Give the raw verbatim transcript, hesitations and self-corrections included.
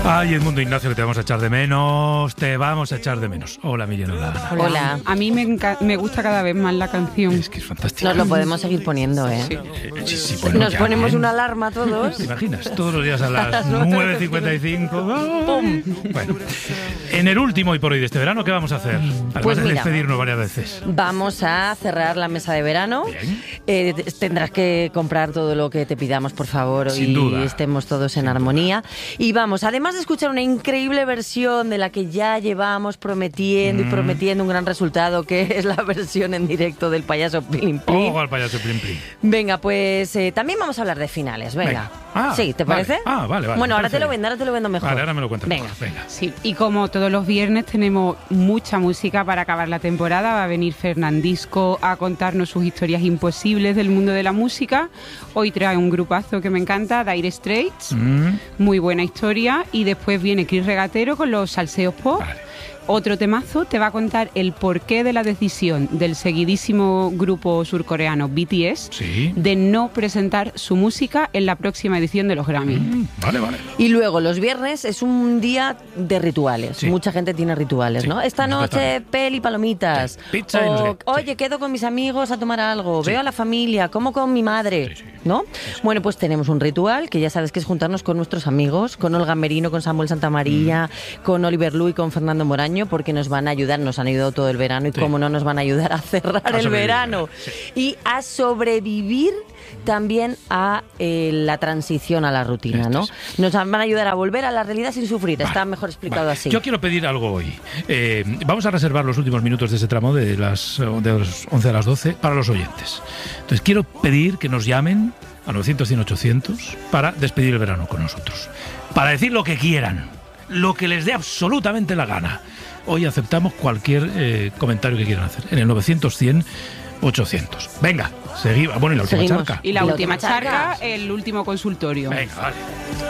Ay, Edmundo Ignacio, que te vamos a echar de menos, te vamos a echar de menos. Hola, Miriam. Hola. Hola. Hola. A mí me, enca- me gusta cada vez más la canción. Es que es fantástica. Nos lo podemos seguir poniendo, ¿eh? Sí. Eh, sí, sí, bueno, Nos ponemos bien. una alarma todos. ¿Te imaginas? Todos los días a las nueve cincuenta y cinco. ¡Pum! Bueno, en el último hoy por hoy de este verano, ¿qué vamos a hacer? Además Pues de mira, despedirnos varias veces. Vamos a cerrar la mesa de verano. Eh, tendrás que comprar todo lo que te pidamos, por favor, Sin y duda. estemos todos en Sin armonía. Y vamos, además de escuchar una increíble versión de la que ya llevamos prometiendo mm. y prometiendo un gran resultado, que es la versión en directo del payaso Plin Plin. Ojo al payaso Plin Plin. Venga, pues eh, también vamos a hablar de finales, venga. Venga. Ah, sí, ¿te vale. parece? Ah, vale, vale. Bueno, ahora perfecto. te lo vendo, ahora te lo vendo mejor. Vale, ahora me lo cuentas. Venga. Mejor. Venga. Sí, y como todos los viernes tenemos mucha música para acabar la temporada, va a venir Fernandisco a contarnos sus historias imposibles del mundo de la música. Hoy trae un grupazo que me encanta, Dire Straits, Mm. muy buena historia, y después viene Chris Regatero con los salseos pop. Vale. Otro temazo te va a contar el porqué de la decisión del seguidísimo grupo surcoreano B T S Sí. de no presentar su música en la próxima edición de los Grammy. Mm, vale, vale. Y luego, los viernes es un día de rituales. Sí. Mucha gente tiene rituales, Sí. ¿no? Esta Nosotros noche, también. peli, palomitas. Sí. Pizza y o, no sé qué. oye, Sí. quedo con mis amigos a tomar algo. Sí. Veo a la familia, como con mi madre, Sí, sí. ¿no? Sí, sí. Bueno, pues tenemos un ritual que ya sabes que es juntarnos con nuestros amigos, con Olga Merino, con Samuel Santamaría, mm. con Oliver Lu y con Fernando Moraño, porque nos van a ayudar, nos han ayudado todo el verano y Sí. cómo no nos van a ayudar a cerrar A el sobrevivir, verano sí. y a sobrevivir también a eh, la transición a la rutina, Esto ¿no? es. Nos van a ayudar a volver a la realidad sin sufrir. Vale, Está mejor explicado vale. así. Yo quiero pedir algo hoy. Eh, vamos a reservar los últimos minutos de ese tramo de las, de las once a las doce para los oyentes. Entonces quiero pedir que nos llamen a novecientos, cien, ochocientos para despedir el verano con nosotros. Para decir lo que quieran, lo que les dé absolutamente la gana. Hoy aceptamos cualquier eh, comentario que quieran hacer en el novecientos, cien, ochocientos. Venga, seguimos. Bueno, y la última Seguimos. charca. Y la Y la última última charca. charca, el último consultorio. Venga, vale.